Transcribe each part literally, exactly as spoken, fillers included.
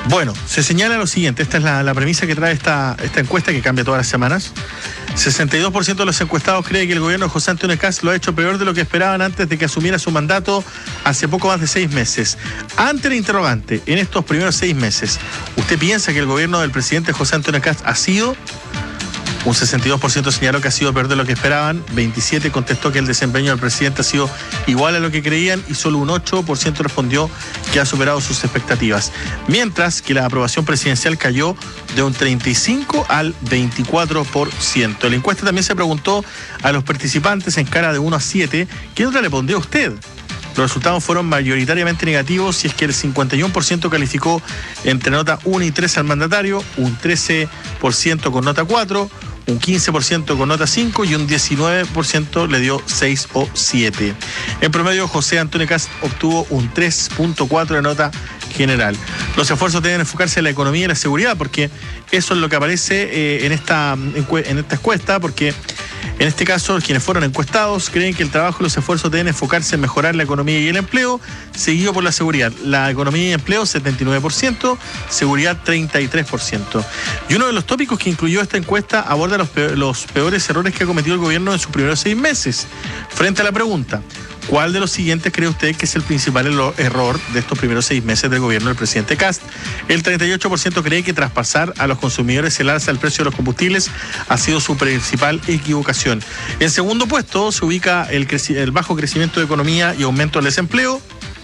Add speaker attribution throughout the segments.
Speaker 1: Bueno, se señala lo siguiente, esta es la, la premisa que trae esta, esta encuesta que cambia todas las semanas. sesenta y dos por ciento de los encuestados cree que el gobierno de José Antonio Kast lo ha hecho peor de lo que esperaban antes de que asumiera su mandato hace poco más de seis meses. Ante el interrogante, en estos primeros seis meses, ¿usted piensa que el gobierno del presidente José Antonio Kast ha sido? Un sesenta y dos por ciento señaló que ha sido peor de lo que esperaban, veintisiete por ciento contestó que el desempeño del presidente ha sido igual a lo que creían y solo un ocho por ciento respondió que ha superado sus expectativas. Mientras que la aprobación presidencial cayó de un treinta y cinco al veinticuatro por ciento. La encuesta también se preguntó a los participantes en escala de uno a siete, ¿qué nota le pondría usted? Los resultados fueron mayoritariamente negativos, si es que el cincuenta y uno por ciento calificó entre nota uno y tres al mandatario, un trece por ciento con nota cuatro, un quince por ciento con nota cinco y un diecinueve por ciento le dio seis o siete. En promedio, José Antonio Kast obtuvo un tres punto cuatro de nota general. Los esfuerzos deben enfocarse en la economía y la seguridad, porque eso es lo que aparece eh, en, esta, en esta encuesta, porque en este caso, quienes fueron encuestados creen que el trabajo y los esfuerzos deben enfocarse en mejorar la economía y el empleo, seguido por la seguridad. La economía y empleo, setenta y nueve por ciento, seguridad, treinta y tres por ciento. Y uno de los tópicos que incluyó esta encuesta aborda los, peor, los peores errores que ha cometido el gobierno en sus primeros seis meses. Frente a la pregunta, ¿cuál de los siguientes cree usted que es el principal error de estos primeros seis meses del gobierno del presidente Kast? El treinta y ocho por ciento cree que traspasar a los consumidores el alza del precio de los combustibles ha sido su principal equivocación. En segundo puesto se ubica el, el bajo crecimiento de economía y aumento del desempleo,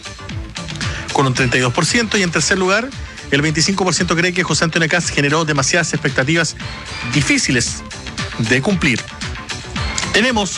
Speaker 1: con un treinta y dos por ciento. Y en tercer lugar, el veinticinco por ciento cree que José Antonio Kast generó demasiadas expectativas difíciles de cumplir. Tenemos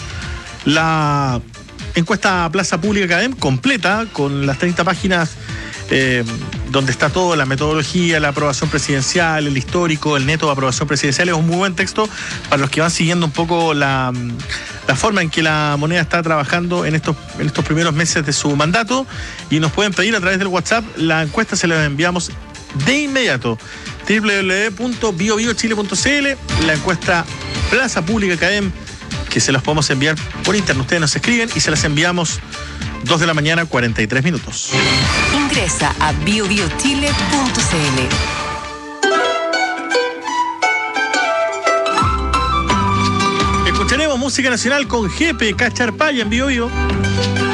Speaker 1: la encuesta Plaza Pública Academ completa con las treinta páginas eh, donde está todo, la metodología, la aprobación presidencial, el histórico, el neto de aprobación presidencial. Es un muy buen texto para los que van siguiendo un poco la, la forma en que la moneda está trabajando en estos, en estos primeros meses de su mandato, y nos pueden pedir a través del WhatsApp. La encuesta se la enviamos de inmediato. doble u doble u doble u punto bio bio chile punto c l, la encuesta Plaza Pública Academ, que se las podemos enviar por internet. Ustedes nos escriben y se las enviamos dos de la mañana, cuarenta y tres minutos.
Speaker 2: Ingresa a bio bio chile punto c
Speaker 1: l. Escucharemos música nacional con Jepe Cacharpaya en Bio Bio.